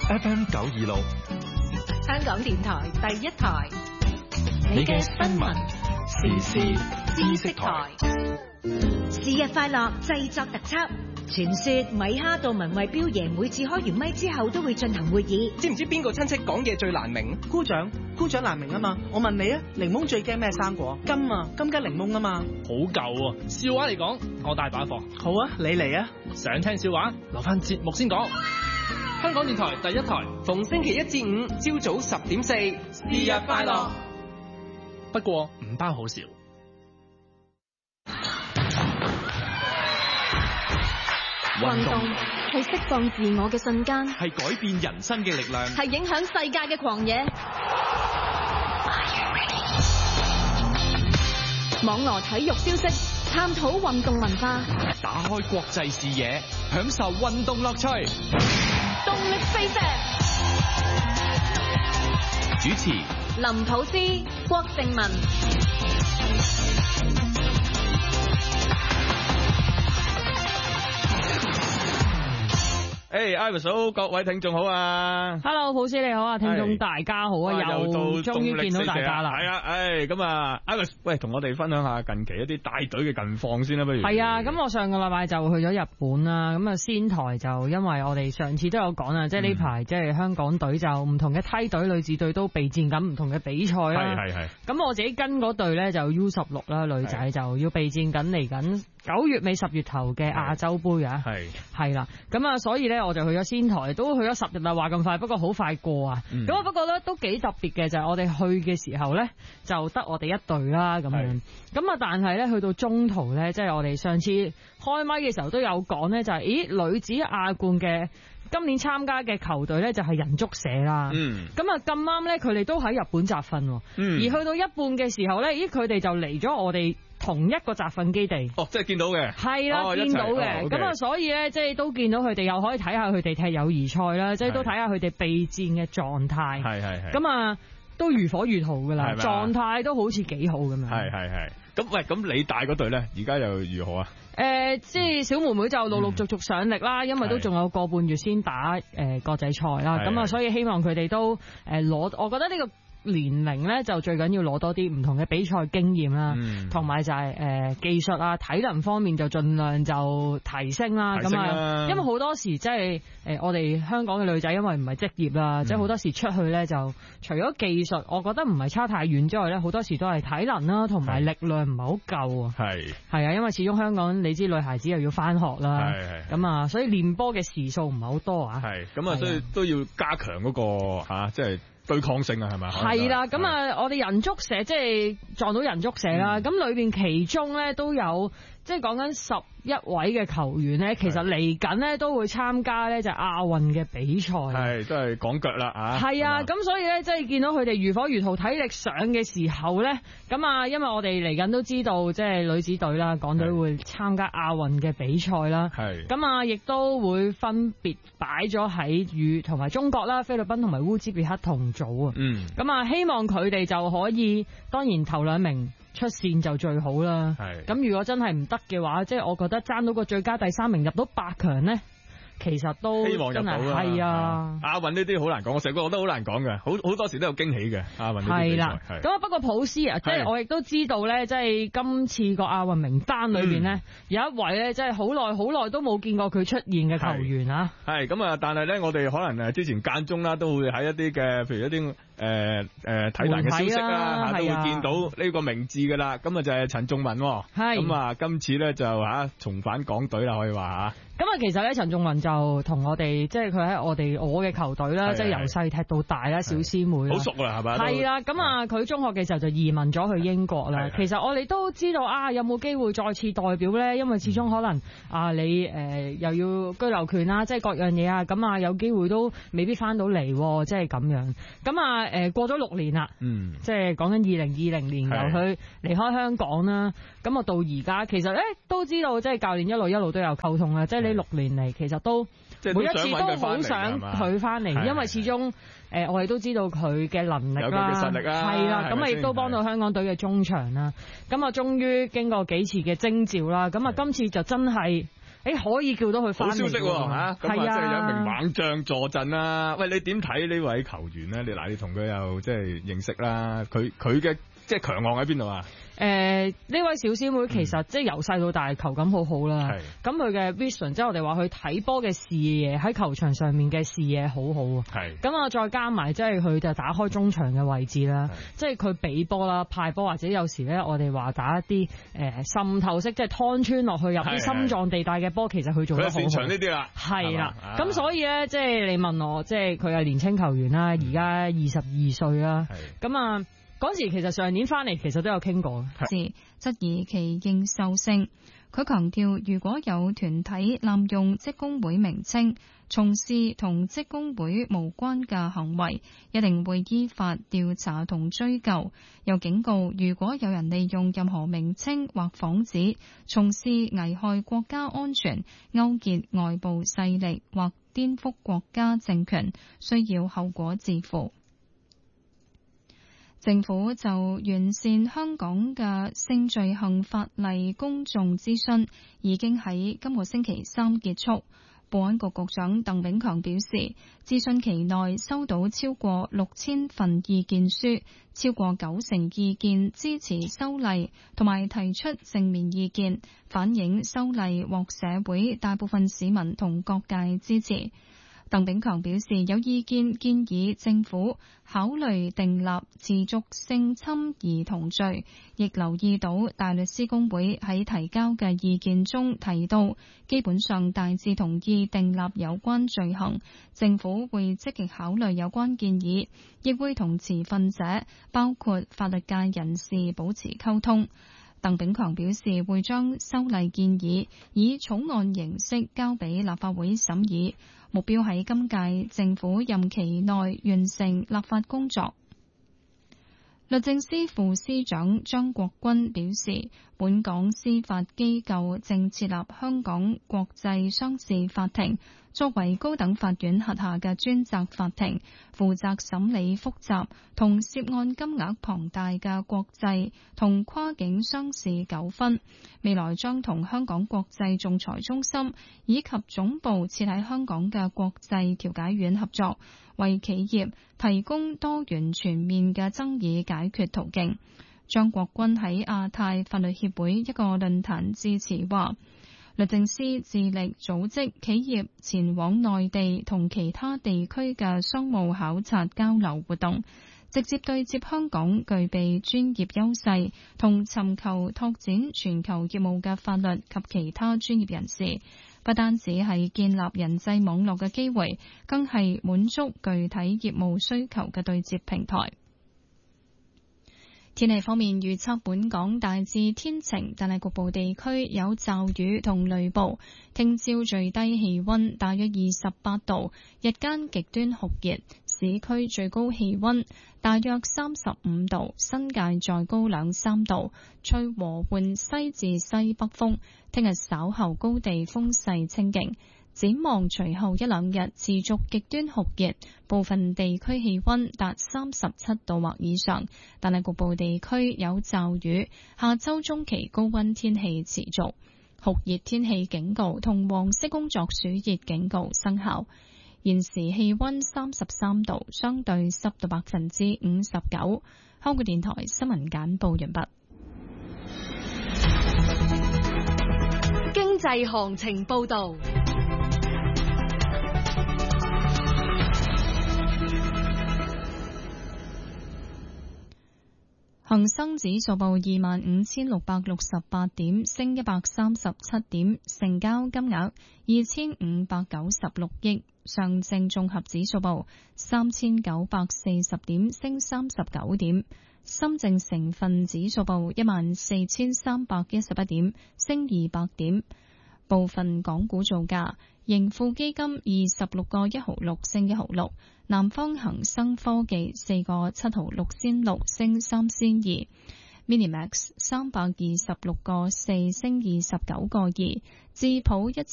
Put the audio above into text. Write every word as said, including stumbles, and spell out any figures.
F M 九二六， 香港電台第一台， 你嘅新聞時事知識台。 是日快樂製作特輯。傳說米哈到文慧標爺每次開完咪之後都會進行會議。 知唔知邊個親戚講嘢最難明？ 姑丈，姑丈難明啊嘛。我問你啊，檸檬最驚咩生果？金啊，金桔檸檬啊嘛。 好舊啊！笑話嚟講，我大把貨。 好啊，你嚟啊！ 想聽笑話，留翻節目先講。香港電台第一台， 逢星期一至五朝早十點四，是日快樂。 不過唔包好笑。 運動係釋放自我嘅瞬間， 係改變人生嘅力量， 係影響世界嘅狂野。網羅體育消息，探討運動文化， 打開國際視野，享受運動樂趣。 動力飛石， 主持林普之、郭靜文。 誒 Iris 好，各位聽眾好啊 ！Hello， 普師你好啊，聽眾大家好啊，又終於見到大家啦。 係啊，誒咁啊 ，Iris，喂，同我哋分享下近期一啲帶隊嘅近況先啦，不如？ 係啊，咁我上個禮拜就去咗日本啦，咁啊仙台就因為我哋上次都有講啊，即係呢排即係香港隊就唔同嘅梯隊、女子隊都備戰緊唔同嘅比賽啦。 係係係。咁我自己跟嗰隊咧就 U 十六啦，女仔就要備戰緊嚟緊九月尾十月頭嘅亞洲杯啊。係係啦，咁啊所以咧。我就去咗仙台，都去咗十日啦，話咁快，不過好快過啊！咁啊、嗯，不過咧都幾特別嘅就係、是、我哋去嘅時候咧，就得我哋一隊啦咁樣。咁啊，但係咧去到中途咧，即、就、係、是、我哋上次開咪嘅時候都有講咧，就係、是、咦女子亞冠嘅今年參加嘅球隊咧就係人足社啦。嗯。咁啊咁啱咧，佢哋都喺日本集訓。嗯。而去到一半嘅時候咧，咦佢哋就嚟咗我哋同一個集訓基地。 哦，即係見到嘅。係啦，哦、見到嘅。咁啊、哦，所以咧，即係都見到佢哋，又可以睇下佢哋踢友誼賽啦，即係都睇下佢哋備戰嘅狀態。係係係。咁啊，都如火如荼噶啦，狀態都好似幾好咁樣。係係係。 咁喂，咁你帶嗰隊咧，而家又如何啊？ 誒、呃，即係小妹妹就陸陸續續上力啦，嗯、因為都仲有個半月先打誒、呃、國際賽啦，咁啊，所以希望佢哋都誒攞、呃，我覺得呢、這個。年齡咧就最緊要攞多啲唔同嘅比賽經驗啦，同埋、嗯、就係、是、誒、呃、技術啊體能方面就盡量就提升啦。咁啊，因為好多時即係誒我哋香港嘅女仔，因為唔係職業啦，即係好多時出去咧就除咗技術，我覺得唔係差太遠之外咧，好多時都係體能啦，同埋力量唔係好夠啊。係係啊，因為始終香港你知女孩子又要返學啦，咁啊，所以練波嘅時數唔係好多啊。係咁啊，所以都要加強嗰、那個吓，即、啊、係。就是對抗性啊，係咪？ 係啦，咁啊，我哋人足社即係撞到人足社啦，咁、嗯、裏邊其中咧都有。即係講緊十一位嘅球員咧，其實嚟緊咧都會參加咧就亞運嘅比賽。係，都係講腳啦啊！係啊，咁所以咧，即係見到佢哋如火如荼，體力上嘅時候咧，咁啊，因為我哋嚟緊都知道，即係女子隊啦，港隊會參加亞運嘅比賽啦。係，咁啊，亦都會分別擺咗喺與同埋中國啦、菲律賓同埋烏茲別克同組啊。嗯，咁啊，希望佢哋就可以，當然頭兩名出線就最好啦。係，咁如果真係唔得嘅話，即係我覺得爭到個最佳第三名入到八強咧，其實都希望入到啦。係啊，亞運呢啲好難講，我成日覺得好難講嘅，好好多時都有驚喜嘅亞運呢啲比賽。係啦，咁啊不過普斯啊，即係我亦都知道咧，即係今次個亞運名單裏邊咧，嗯、有一位咧，即係好耐好耐都冇見過佢出現嘅球員啊。係咁啊，但係咧，我哋可能誒之前間中啦，都會喺一啲嘅，譬如一啲。誒、呃、誒、呃，體壇嘅消息啦，吓都會見到呢個名字噶啦。咁啊就係陳仲文，係咁啊，今次咧就吓重返港隊啦，可以話吓。咁啊，其實咧陳仲文就同我哋，即係佢喺我哋我嘅球隊啦，即係由細踢到大啦，小師妹，好熟啦，係咪？係啦，咁啊，佢中學嘅時候就移民咗去英國啦。其實我哋都知道啊，有冇機會再次代表咧？因為始終可能啊，你誒、呃、又要居留權啊，即係各樣嘢啊，咁啊有機會都未必翻到嚟，即係咁樣。咁啊。誒，過咗六年啦，嗯，即係講緊二零二零年由佢離開香港啦，咁啊到而家，其實咧都知道，即係教練一路一路都有溝通啦，即係呢六年嚟，其實都每一次都好想佢翻嚟，因為始終誒我哋都知道佢嘅能力啦，有實力啦，係啦，咁啊亦都幫到香港隊嘅中場啦，咁啊終於經過幾次嘅徵召啦，咁啊今次就真係。 誒可以叫到佢翻嚟。 好消息喎嚇，咁啊即係啊， 係有一名猛將坐鎮啦。喂，你點睇呢位球員咧？你嗱，你同佢又即係認識啦，佢佢嘅即係強項喺邊度啊？ 誒、呃、呢位小師妹其實、嗯、即係由細到大球感好好啦，咁佢嘅 vision 即係我哋話佢睇波嘅視野喺球場上面嘅視野好好啊，咁啊再加埋即係佢就打開中場嘅位置啦，即係佢俾波啦、派波或者有時咧我哋話打一啲誒滲透式，即係劏穿落去入啲心臟地帶嘅波，其實佢做得好好。佢擅長呢啲啦，係啦，咁所以咧即係你問我，即係佢係年青球員啦，而家二十二歲啦，咁啊。嗰時其實上年翻嚟，其實都有傾過， 質疑其認受性。佢強調，如果有團體濫用職工會名稱，從事同職工會無關嘅行為，一定會依法調查同追究。又警告，如果有人利用任何名稱或幌子，從事危害國家安全、勾結外部勢力或顛覆國家政權，需要後果自負。政府就完善香港嘅性罪行法例公眾諮詢已經喺今個星期三結束。保安局局長鄧炳強表示，諮詢期內收到超過六千份意見書，超過九成意見支持修例，同埋提出正面意見，反映修例獲社會大部分市民同各界支持。鄧炳強表示，有意見建議政府考慮訂立持續性侵兒童罪，亦留意到大律師公會喺提交嘅意見中提到，基本上大致同意訂立有關罪行，政府會積極考慮有關建議，亦會同持份者包括法律界人士保持溝通。鄧炳強表示，會將修例建議以草案形式交俾立法會審議，目標喺今屆政府任期內完成立法工作。律政司副司長張國軍表示，本港司法機構正設立香港國際商事法庭，作為高等法院轄下嘅專責法庭，負責審理複雜同涉案金額龐大嘅國際同跨境商事糾紛。未來將同香港國際仲裁中心以及總部設喺香港嘅國際調解院合作，為企業提供多元全面嘅爭議解決途徑。張國軍喺亞太法律協會一個論壇致辭話，律政司致力組織企業前往內地同其他地區嘅商務考察交流活動，直接對接香港具備專業優勢同尋求拓展全球業務嘅法律及其他專業人士，不單止係建立人際網絡嘅機會，更係滿足具體業務需求嘅對接平台。天氣方面預測，本港大致天晴，但係局部地區有驟雨同雷暴。聽朝最低氣溫大約二十八度，日間極端酷熱，市區最高氣溫大約三十五度，新界再高兩三度，吹和緩西至西北風。聽日稍後高地風勢清勁。展望隨後一兩日持續極端酷熱，部分地區氣溫達三十七度或以上，但係局部地區有驟雨。下周中期高溫天氣持續，酷熱天氣警告同黃色工作暑熱警告生效。現時氣溫三十三度，相對濕度百分之五十九。香港電台新聞簡報完畢。 經濟行情報道。 恒生指數報二萬五千六百六十八點，升一百三十七點，成交金額二千五百九十六億。上證綜合指數報三千九百四十點，升三十九點。深證成分指數報一萬四千三百一十一點，升二百點。部分港股造價，盈富基金二十六個一毫六升一毫六，南方恒生科技四個七毫六仙六升三仙二， Minimax 三百二十六個四升二十九個二，智普一